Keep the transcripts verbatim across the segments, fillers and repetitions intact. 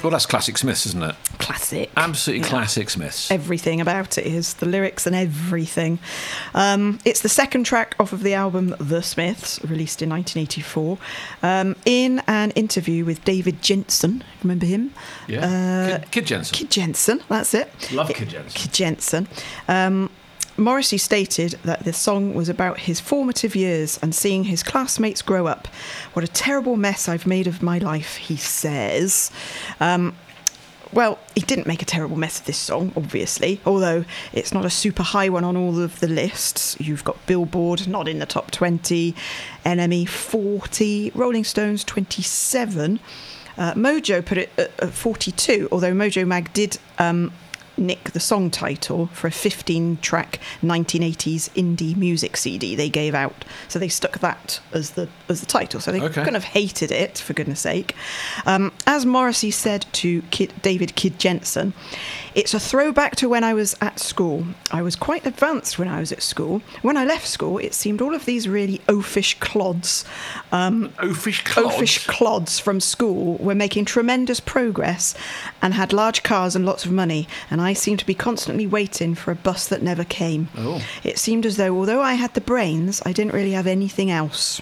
Well, that's classic Smiths, isn't it? Classic. Absolutely Yeah. classic Smiths. Everything about it is the lyrics and everything. Um, it's the second track off of the album The Smiths, released in nineteen eighty-four. Um, in an interview with David Jensen, remember him? Yeah. Uh, Kid, Kid Jensen. Kid Jensen, that's it. Love Kid Jensen. Kid Jensen. Um, Morrissey stated that the song was about his formative years and seeing his classmates grow up. What a terrible mess I've made of my life, he says. Um, well, he didn't make a terrible mess of this song, obviously, although it's not a super high one on all of the lists. You've got Billboard, not in the top twenty, N M E forty, Rolling Stones twenty-seven. Uh, Mojo put it at, at forty-two, although Mojo Mag did... Um, nick the song title for a fifteen-track nineteen eighties indie music C D they gave out, so they stuck that as the as the title. So they Okay. kind of hated it, for goodness sake. Um, as Morrissey said to Kid, David Kid Jensen, it's a throwback to when I was at school. I was quite advanced when I was at school. When I left school, it seemed all of these really oafish clods, um, Oafish clods? oafish clods from school were making tremendous progress and had large cars and lots of money, and I seemed to be constantly waiting for a bus that never came. Oh. It seemed as though, although I had the brains, I didn't really have anything else.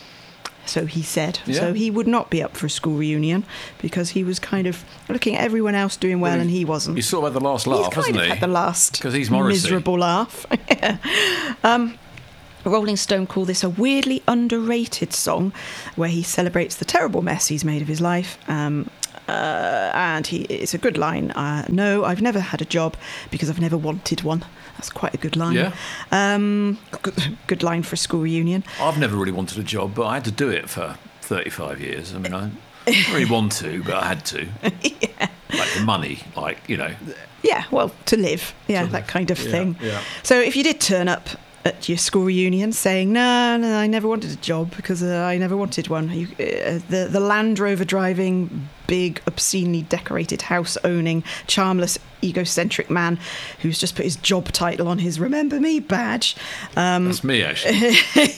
So he said. Yeah. So he would not be up for a school reunion because he was kind of looking at everyone else doing well, Well, and he wasn't. He's sort of had the last He's laugh, kind hasn't of he? had the last 'Cause he's Morrissey. miserable laugh. um, Rolling Stone call this a weirdly underrated song where he celebrates the terrible mess he's made of his life. Um, uh, and he, it's a good line. Uh, no, I've never had a job because I've never wanted one. That's quite a good line. Yeah. Um, good, good line for a school reunion. I've never really wanted a job, but I had to do it for thirty-five years. I mean, I didn't really want to, but I had to. Yeah. Like the money, like, you know. Yeah, well, to live. Yeah, To that live. kind of Yeah, thing. yeah. So if you did turn up at your school reunion saying, no, no, I never wanted a job because uh, I never wanted one. You, uh, the, the Land Rover driving, big, obscenely decorated house owning, charmless, egocentric man who's just put his job title on his Remember Me badge. Um, That's me, actually.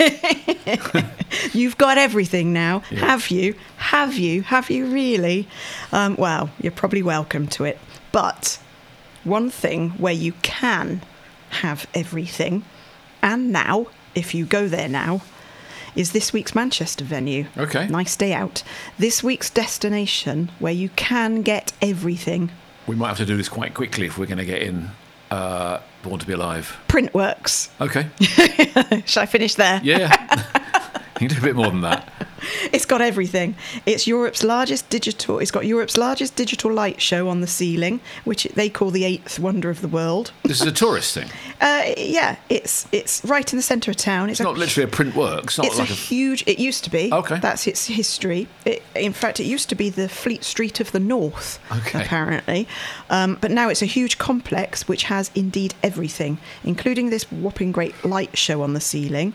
You've got everything now. Yeah. Have you? Have you? Have you really? Um, well, you're probably welcome to it. But one thing where you can have everything, and now, if you go there now, is this week's Manchester venue. Okay. Nice day out. This week's destination where you can get everything. We might have to do this quite quickly if we're going to get in uh, Born to Be Alive. Printworks. Okay. Shall I finish there? Yeah. You can do a bit more than that. It's got everything. It's Europe's largest digital. It's got Europe's largest digital light show on the ceiling, which they call the eighth wonder of the world. This is a tourist thing. Uh, yeah, it's it's right in the centre of town. It's not literally a print work. It's not It's like a a... huge. It used to be. Okay. That's its history. It, in fact, it used to be the Fleet Street of the North. Okay. Apparently, um, but now it's a huge complex which has indeed everything, including this whopping great light show on the ceiling.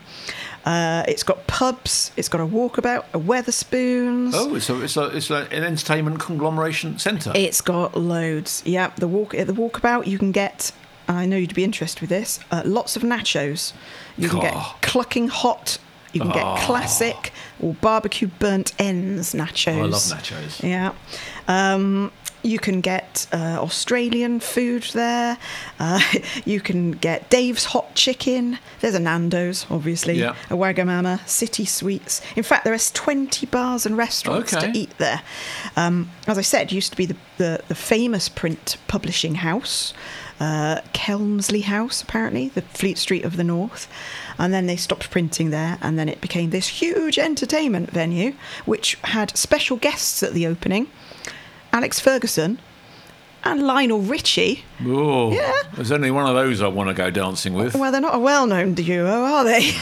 Uh, it's got pubs. It's got a walkabout, a Weatherspoons. Oh, it's, a, it's, a, it's a, an entertainment conglomeration centre. It's got loads. Yeah, the walk at the walkabout you can get. I know you'd be interested with this. Uh, lots of nachos. You can Oh. get clucking hot. You can Oh. get classic or barbecue burnt ends nachos. Oh, I love nachos. Yeah. Um, you can get uh, Australian food there. Uh, you can get Dave's Hot Chicken. There's a Nando's, obviously. Yeah. A Wagamama, City Sweets. In fact, there are twenty bars and restaurants Okay. to eat there. Um, as I said, used to be the, the, the famous print publishing house, uh, Kelmsley House, apparently, the Fleet Street of the North. And then they stopped printing there, and then it became this huge entertainment venue, which had special guests at the opening. Alex Ferguson and Lionel Richie. Oh, Yeah. There's only one of those I want to go dancing with. Well, they're not a well-known duo, are they?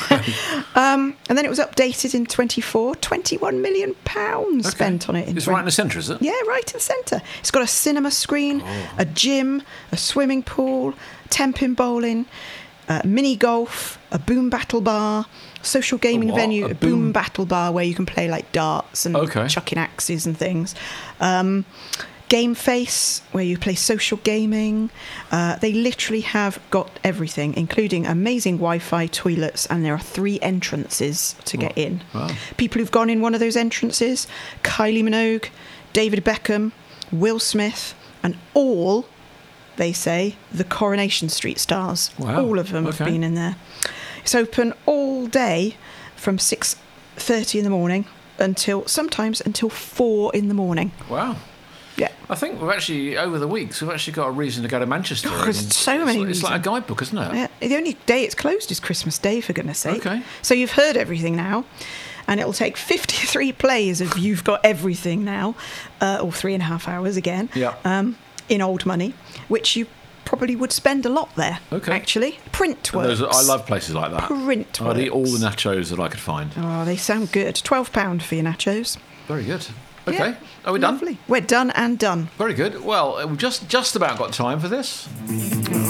um, and then it was updated in twenty-four. twenty-one million pounds Okay. spent on it. In It's twenty right in the centre, is it? Yeah, right in the centre. It's got a cinema screen, Oh. a gym, a swimming pool, ten-pin bowling, uh, mini golf, a boom battle bar, social gaming A what? venue, A a boom, boom- battle bar where you can play like darts and Okay. chucking axes and things. Um, Game Face, where you play social gaming. Uh, they literally have got everything, including amazing Wi-Fi, toilets, and there are three entrances to get in. Wow. People who've gone in one of those entrances: Kylie Minogue, David Beckham, Will Smith, and all, they say, the Coronation Street stars. Wow. All of them Okay. have been in there. It's open all day from six thirty in the morning until, sometimes until four in the morning. Wow. Yeah. I think we've actually, over the weeks, we've actually got a reason to go to Manchester. Oh, there's and so it's many like- It's like a reasons. guidebook, isn't it? Yeah, the only day it's closed is Christmas Day, for goodness sake. Okay. So you've heard everything now, and it'll take fifty-three plays of You've Got Everything now, uh, or three and a half hours again, Yeah. um, in old money, which you probably would spend a lot there, Okay. actually. Print And works. those- I love places like that. Print I'd eat all works. the nachos that I could find. Oh, they sound good. twelve pounds for your nachos. Very good. Okay, Yeah, are we done? lovely. We're done and done. Very good. Well, we've just just about got time for this.